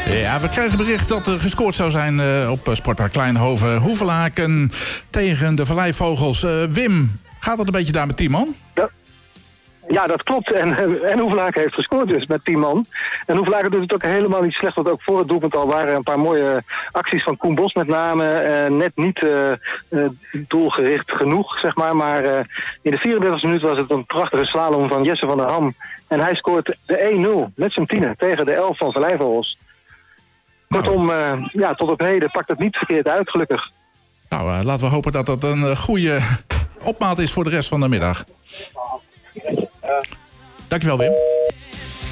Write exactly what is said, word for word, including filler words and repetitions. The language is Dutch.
Ja, we krijgen bericht dat er gescoord zou zijn uh, op Sportpark Kleinhoven. Hoevelaken tegen de Valleivogels. Uh, Wim, gaat dat een beetje daar met tien man? Ja. Ja, dat klopt. En, en Hoevelaken heeft gescoord dus met tien man. En Hoevelaken doet het ook helemaal niet slecht. Want ook voor het doelpunt al waren een paar mooie acties van Koen Bos met name. Uh, net niet uh, uh, doelgericht genoeg, zeg maar. Maar uh, in de vierendertigste minuut was het een prachtige slalom van Jesse van der Ham. En hij scoort de één nul met zijn tienen tegen de elf van Valleivogels. Nou. Kortom, uh, ja, tot op heden pakt het niet verkeerd uit, gelukkig. Nou, uh, laten we hopen dat dat een uh, goede opmaat is voor de rest van de middag. Dankjewel, Wim.